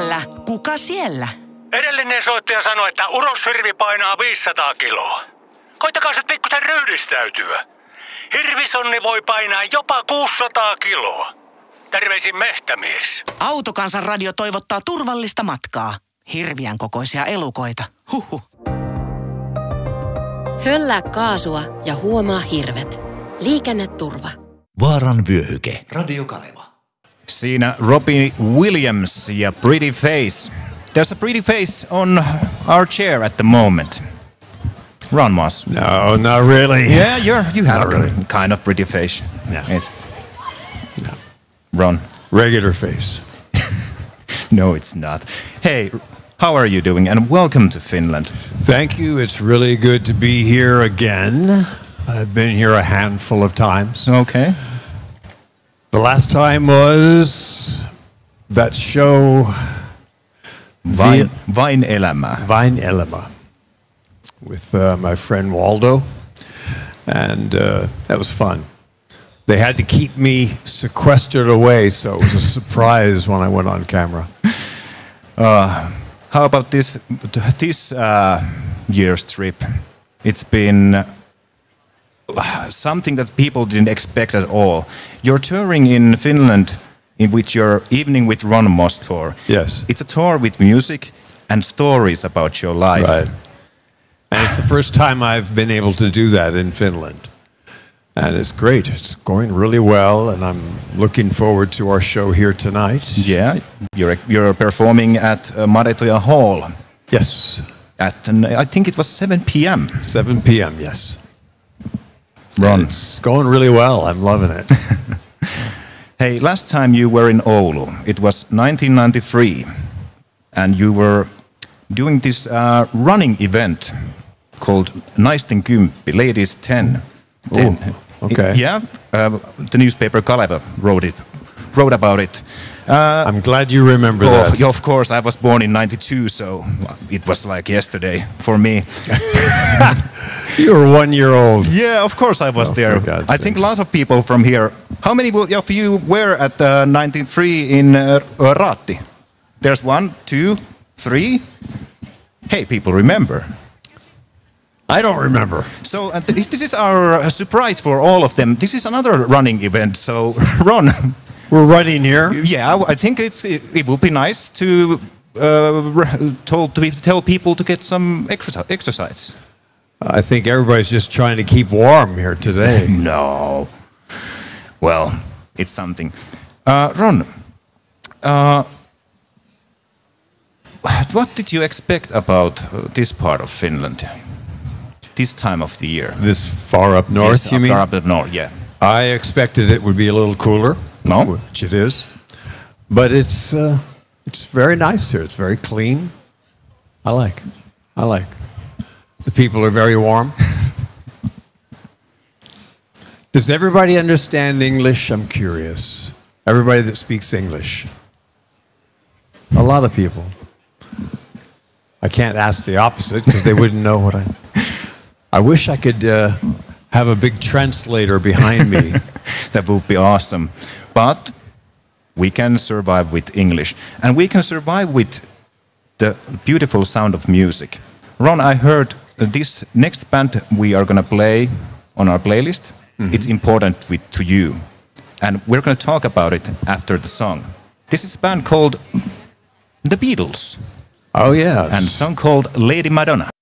täällä? Kuka siellä? Edellinen soittaja sanoi, että uroshirvi painaa 500 kiloa. Koittakaa nyt pikkusen ryhdistäytyä. Hirvisonni voi painaa jopa 600 kiloa. Terveisin Mehtämies. Autokansan radio toivottaa turvallista matkaa. Hirviän kokoisia elukoita. Huhhuh. Höllää kaasua ja huomaa hirvet. Liikenneturva. Vaaran vyöhyke. Radio Kaleva. Siinä Robbie Williams ja Pretty Face. There's a pretty face on our chair at the moment. Ron Moss. No, not really. Yeah, you have Not really. kind of pretty face. Yeah. No. Ron. Regular face. No, it's not. Hey, how are you doing? And welcome to Finland. Thank you. It's really good to be here again. I've been here a handful of times. Okay. The last time was that show Vain elämää. Vain elämä with my friend Waldo, and that was fun. They had to keep me sequestered away, so it was a surprise when I went on camera. How about this year's trip? It's been something that people didn't expect at all. You're touring in Finland in which your Evening with Ron Moss tour. Yes. It's a tour with music and stories about your life. Right. And it's the first time I've been able to do that in Finland. And it's great. It's going really well, and I'm looking forward to our show here tonight. Yeah, you're performing at Maretoja Hall. Yes. I think it was 7 p.m. 7 p.m., yes. Ron. And it's going really well. I'm loving it. Hey, last time you were in Oulu, it was 1993, and you were doing this running event called Naisten Kymppi, Ladies 10. Oh, okay. Yeah, the newspaper Kaleva wrote about it. I'm glad you remember that. Yeah, of course, I was born in 92, so it was like yesterday for me. You were 1 year old. Yeah, of course I was there. for God's I think sakes. a lot of people from here. How many of you were at 93 in Raatti? There's 1, 2, 3. Hey, people remember. I don't remember. So this is our surprise for all of them. This is another running event. So Ron, We're running here. yeah, I think it will be nice to tell people to get some exercise. I think everybody's just trying to keep warm here today. No. Well, it's something. Ron, what did you expect about this part of Finland? This time of the year? This far up north, Yes, you mean? far up north, yeah. I expected it would be a little cooler. No? Which it is. But it's very nice here. It's very clean. I like. The people are very warm. Does everybody understand English? I'm curious. Everybody that speaks English. A lot of people. I can't ask the opposite because they wouldn't know what I wish I could have a big translator behind me. That would be awesome. But we can survive with English. And we can survive with the beautiful sound of music. Ron, I heard this next band we are going to play on our playlist. Mm-hmm. It's important to you. And we're going to talk about it after the song. This is a band called The Beatles. Oh, yeah. And a song called Lady Madonna.